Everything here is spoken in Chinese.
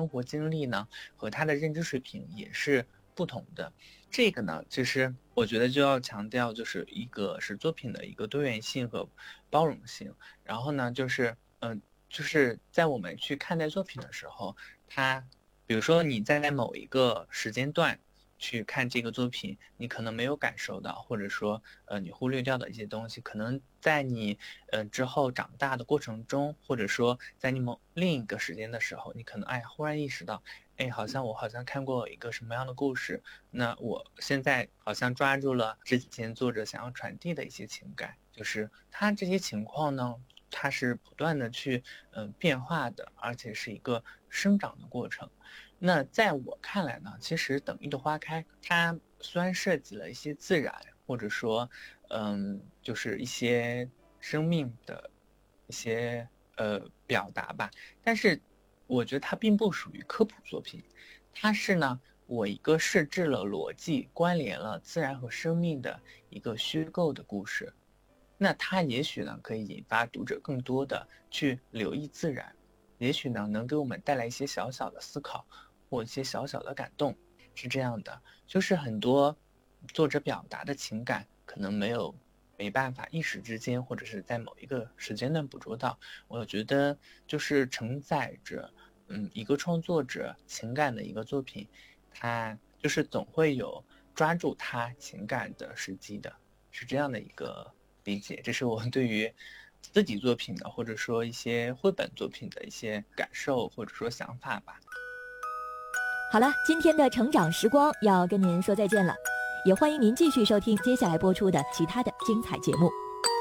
生活经历呢和他的认知水平也是不同的。这个呢，其实我觉得就要强调，就是一个是作品的一个多元性和包容性。然后呢，就是在我们去看待作品的时候，比如说你在某一个时间段去看这个作品，你可能没有感受到，或者说你忽略掉的一些东西，可能在你之后长大的过程中，或者说在你另一个时间的时候，你可能忽然意识到，我好像看过一个什么样的故事，那我现在好像抓住了之前作者想要传递的一些情感，就是他这些情况呢，它是不断的去变化的，而且是一个生长的过程。那在我看来呢，其实等一朵花开，它虽然涉及了一些自然，或者说就是一些生命的一些表达吧，但是我觉得它并不属于科普作品，它是呢我一个设置了逻辑，关联了自然和生命的一个虚构的故事。那它也许呢可以引发读者更多的去留意自然，也许呢能给我们带来一些小小的思考或一些小小的感动。是这样的，就是很多作者表达的情感可能没办法一时之间或者是在某一个时间段捕捉到。我觉得就是承载着一个创作者情感的一个作品，它就是总会有抓住他情感的时机的，是这样的一个理解。这是我对于自己作品的或者说一些绘本作品的一些感受或者说想法吧。 好了，今天的成长时光要跟您说再见了，也欢迎您继续收听接下来播出的其他的精彩节目。